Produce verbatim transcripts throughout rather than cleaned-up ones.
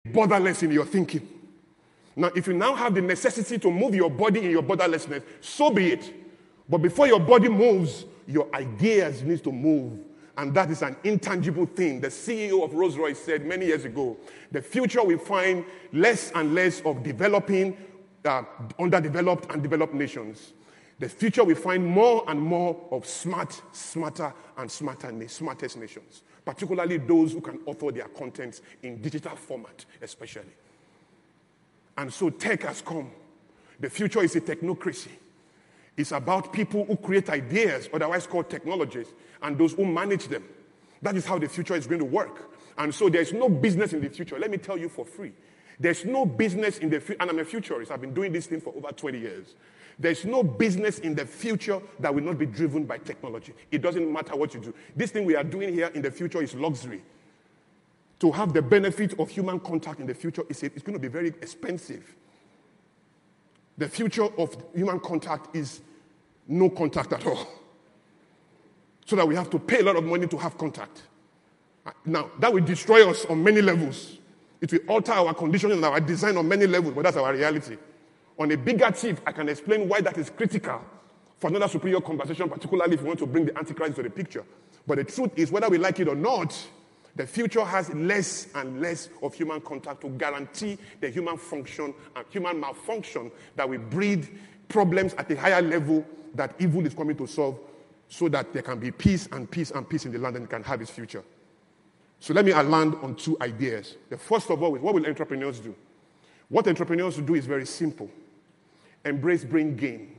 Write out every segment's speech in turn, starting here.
borderless in your thinking. Now, if you now have the necessity to move your body in your borderlessness, so be it. But before your body moves, your ideas need to move. And that is an intangible thing. The C E O of Rolls-Royce said many years ago, the future will find less and less of developing, uh, underdeveloped and developed nations. The future will find more and more of smart, smarter, and smarter, smartest nations, particularly those who can author their content in digital format, especially. And so tech has come. The future is a technocracy. It's about people who create ideas, otherwise called technologies, and those who manage them. That is how the future is going to work. And so there's no business in the future. Let me tell you for free. There's no business in the future, and I'm a futurist. I've been doing this thing for over twenty years. There's no business in the future that will not be driven by technology. It doesn't matter what you do. This thing we are doing here in the future is luxury. To have the benefit of human contact in the future, is it's going to be very expensive. The future of human contact is no contact at all. So that we have to pay a lot of money to have contact. Now, that will destroy us on many levels. It will alter our condition and our design on many levels, but that's our reality. On a bigger tip, I can explain why that is critical for another superior conversation, particularly if we want to bring the Antichrist to the picture. But the truth is, whether we like it or not, the future has less and less of human contact to guarantee the human function and human malfunction that will breed problems at a higher level that evil is coming to solve, so that there can be peace and peace and peace in the land and it can have its future. So let me land on two ideas. The first of all is, what will entrepreneurs do? What entrepreneurs do is very simple. Embrace brain gain.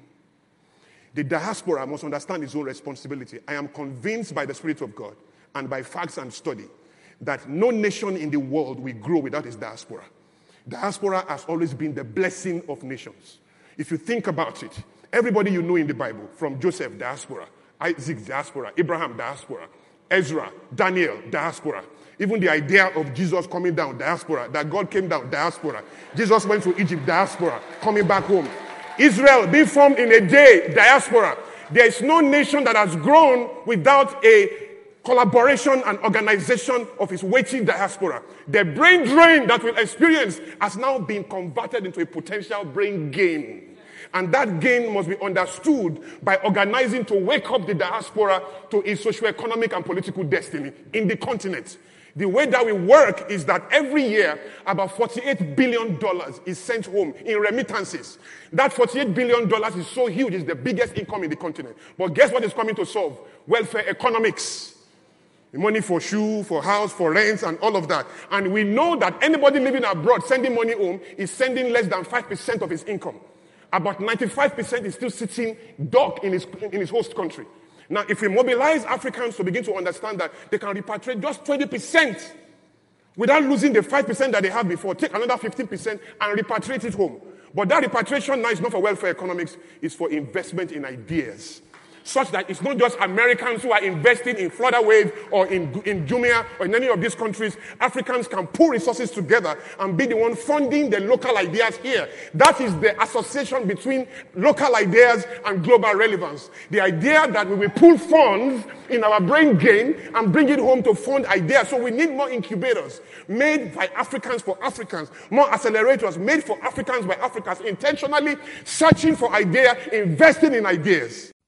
The diaspora must understand its own responsibility. I am convinced by the Spirit of God and by facts and study that no nation in the world will grow without its diaspora. Diaspora has always been the blessing of nations. If you think about it, everybody you know in the Bible, from Joseph, diaspora, Isaac, diaspora, Abraham, diaspora, Ezra, Daniel, diaspora. Even the idea of Jesus coming down, diaspora, that God came down, diaspora. Jesus went to Egypt, diaspora, coming back home. Israel being formed in a day, diaspora. There is no nation that has grown without a collaboration and organization of its weighty diaspora. The brain drain that we'll experience has now been converted into a potential brain gain. And that gain must be understood by organizing to wake up the diaspora to its socio-economic and political destiny in the continent. The way that we work is that every year, about forty-eight billion dollars is sent home in remittances. That forty-eight billion dollars is so huge, it's the biggest income in the continent. But guess what is coming to solve? Welfare economics. The money for shoe, for house, for rents, and all of that. And we know that anybody living abroad sending money home is sending less than five percent of his income. About ninety-five percent is still sitting dark in his, in his host country. Now, if we mobilize Africans to begin to understand that they can repatriate just twenty percent without losing the five percent that they have before, take another fifteen percent and repatriate it home. But that repatriation now is not for welfare economics, it's for investment in ideas. Such that it's not just Americans who are investing in Florida Wave or in, in Jumia or in any of these countries. Africans can pull resources together and be the one funding the local ideas here. That is the association between local ideas and global relevance. The idea that we will pull funds in our brain gain and bring it home to fund ideas. So we need more incubators made by Africans for Africans, more accelerators made for Africans by Africans, intentionally searching for ideas, investing in ideas.